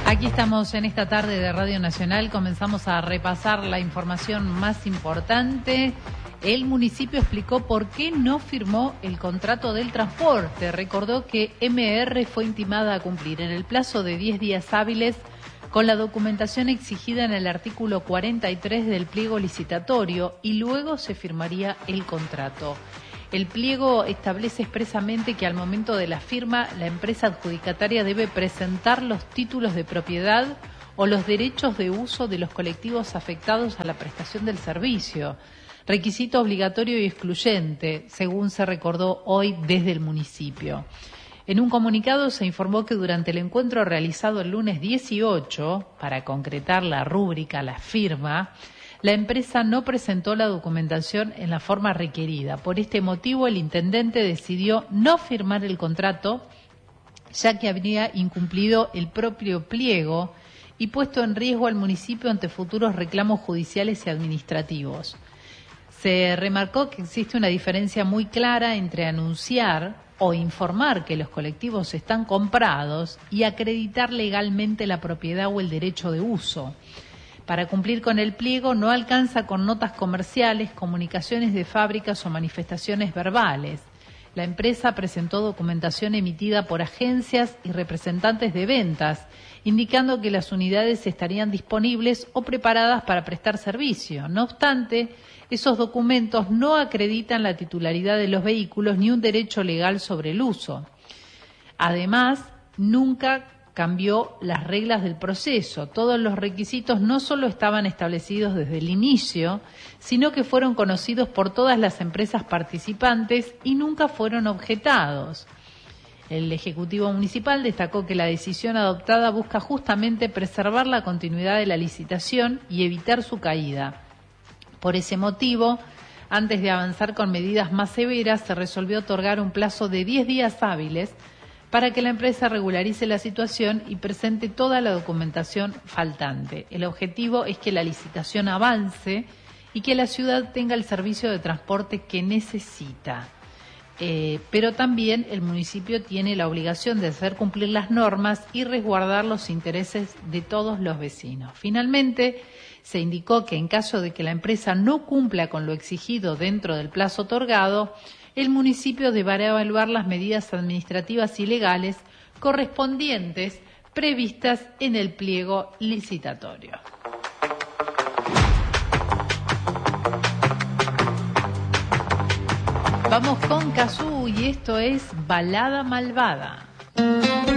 Aquí estamos en esta tarde de Radio Nacional, comenzamos a repasar la información más importante. El municipio explicó por qué no firmó el contrato del transporte. Recordó que MR fue intimada a cumplir en el plazo de 10 días hábiles con la documentación exigida en el artículo 43 del pliego licitatorio y luego se firmaría el contrato. El pliego establece expresamente que al momento de la firma, la empresa adjudicataria debe presentar los títulos de propiedad o los derechos de uso de los colectivos afectados a la prestación del servicio, requisito obligatorio y excluyente, según se recordó hoy desde el municipio. En un comunicado se informó que durante el encuentro realizado el lunes 18, para concretar la rúbrica, la firma, la empresa no presentó la documentación en la forma requerida. Por este motivo, el intendente decidió no firmar el contrato, ya que habría incumplido el propio pliego y puesto en riesgo al municipio ante futuros reclamos judiciales y administrativos. Se remarcó que existe una diferencia muy clara entre anunciar o informar que los colectivos están comprados y acreditar legalmente la propiedad o el derecho de uso. Para cumplir con el pliego no alcanza con notas comerciales, comunicaciones de fábricas o manifestaciones verbales. La empresa presentó documentación emitida por agencias y representantes de ventas, indicando que las unidades estarían disponibles o preparadas para prestar servicio. No obstante, esos documentos no acreditan la titularidad de los vehículos ni un derecho legal sobre el uso. Además, nunca cambió las reglas del proceso. Todos los requisitos no solo estaban establecidos desde el inicio, sino que fueron conocidos por todas las empresas participantes y nunca fueron objetados. El Ejecutivo Municipal destacó que la decisión adoptada busca justamente preservar la continuidad de la licitación y evitar su caída. Por ese motivo, antes de avanzar con medidas más severas, se resolvió otorgar un plazo de 10 días hábiles para que la empresa regularice la situación y presente toda la documentación faltante. El objetivo es que la licitación avance y que la ciudad tenga el servicio de transporte que necesita. Pero también el municipio tiene la obligación de hacer cumplir las normas y resguardar los intereses de todos los vecinos. Finalmente, se indicó que en caso de que la empresa no cumpla con lo exigido dentro del plazo otorgado, el municipio deberá evaluar las medidas administrativas y legales correspondientes previstas en el pliego licitatorio. Vamos con Cazú y esto es Balada Malvada.